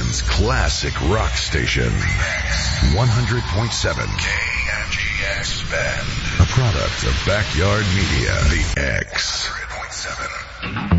Brooklyn's classic rock station. 100.7 KNGX Bend. A product of Backyard Media. The X. 100.7.